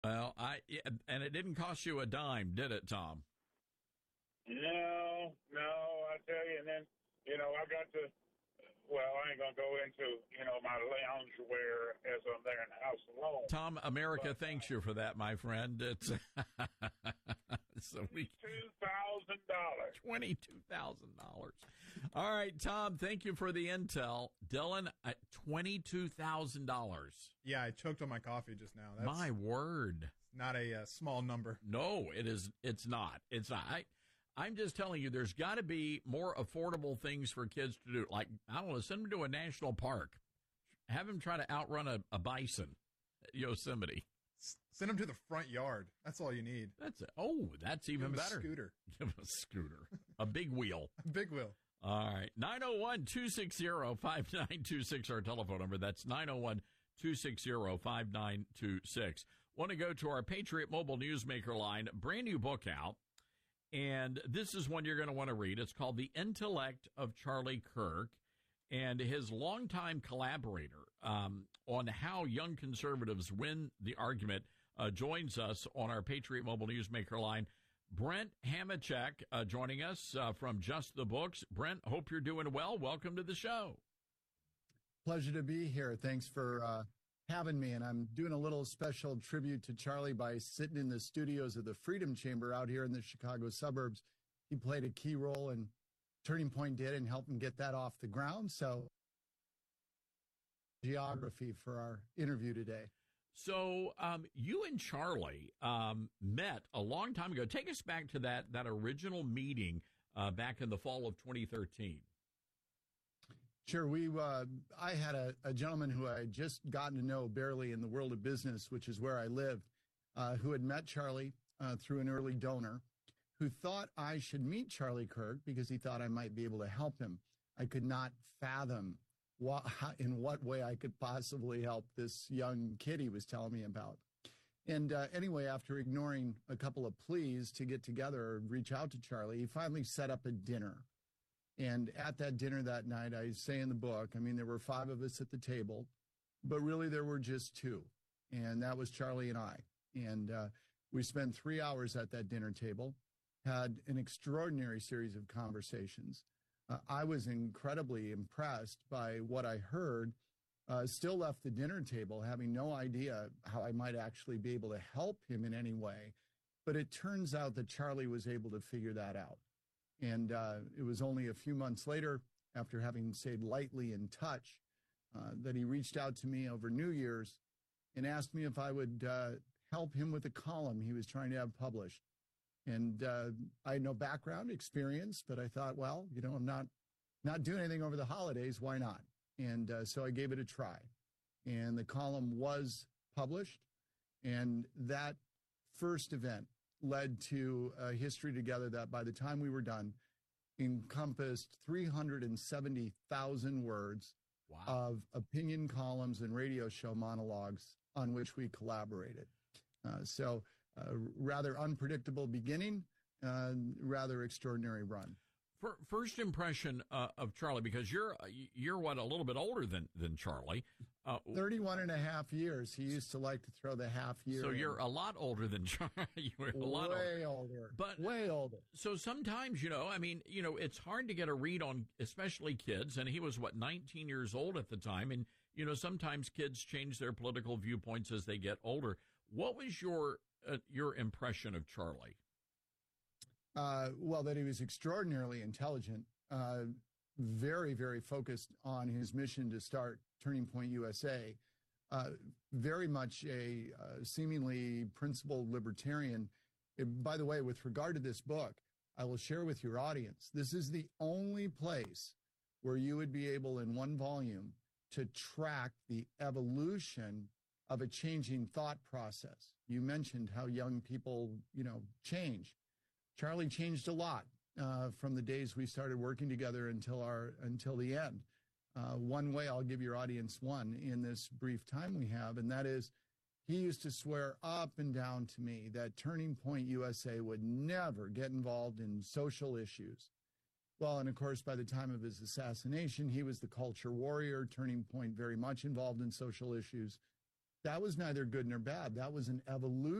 Well, and it didn't cost you a dime, did it, Tom? No, I tell you, and then, I got to, I ain't going to go into, my loungewear as I'm there in the house alone. Tom, America thanks you for that, my friend. It's $22,000. $22,000. All right, Tom, thank you for the intel. Dylan, $22,000. Yeah, I choked on my coffee just now. That's my word. Not a small number. No, it is. It's not. It's not. I'm just telling you, there's got to be more affordable things for kids to do. Like, I don't know, send them to a national park. Have them try to outrun a bison at Yosemite. Send them to the front yard. That's all you need. That's even better. Give them a scooter. A big wheel. A big wheel. All right. 901-260-5926, our telephone number. That's 901-260-5926. Want to go to our Patriot Mobile Newsmaker line. Brand new book out. And this is one you're going to want to read. It's called The Intellect of Charlie Kirk. And his longtime collaborator on how young conservatives win the argument joins us on our Patriot Mobile Newsmaker line. Brent Hamachek joining us from Just the Books. Brent, hope you're doing well. Welcome to the show. Pleasure to be here. Thanks for having me. And I'm doing a little special tribute to Charlie by sitting in the studios of the Freedom Chamber out here in the Chicago suburbs. He played a key role, and Turning Point did, and helped him get that off the ground. So geography for our interview today. So you and Charlie met a long time ago. Take us back to that original meeting back in the fall of 2013. Sure. I had a gentleman who I had just gotten to know barely in the world of business, which is where I lived, who had met Charlie through an early donor, who thought I should meet Charlie Kirk because he thought I might be able to help him. I could not fathom in what way I could possibly help this young kid he was telling me about. And anyway, after ignoring a couple of pleas to get together or reach out to Charlie, he finally set up a dinner. And at that dinner that night, I say in the book, there were 5 of us at the table, but really there were just 2. And that was Charlie and I. And we spent 3 hours at that dinner table, had an extraordinary series of conversations. I was incredibly impressed by what I heard, still left the dinner table having no idea how I might actually be able to help him in any way. But it turns out that Charlie was able to figure that out. And it was only a few months later, after having stayed lightly in touch, that he reached out to me over New Year's and asked me if I would help him with a column he was trying to have published. And I had no background experience, but I thought, well, I'm not doing anything over the holidays. Why not? And so I gave it a try. And the column was published. And that first event led to a history together that by the time we were done encompassed 370,000 words of opinion columns and radio show monologues on which we collaborated. So rather unpredictable beginning, rather extraordinary run. First impression of Charlie, because you're what, a little bit older than Charlie. 31 and a half years. He used to like to throw the half year. So you're a lot older than Charlie. You're a lot older. But way older. So sometimes, it's hard to get a read on, especially kids. And he was 19 years old at the time. And, sometimes kids change their political viewpoints as they get older. What was your impression of Charlie? Well, that he was extraordinarily intelligent, very, very focused on his mission to start Turning Point USA, very much a seemingly principled libertarian. By the way, with regard to this book, I will share with your audience, this is the only place where you would be able in one volume to track the evolution of a changing thought process. You mentioned how young people, change. Charlie changed a lot from the days we started working together until the end. One way, I'll give your audience one in this brief time we have, and that is he used to swear up and down to me that Turning Point USA would never get involved in social issues. Well, and of course, by the time of his assassination, he was the culture warrior, Turning Point very much involved in social issues. That was neither good nor bad. That was an evolution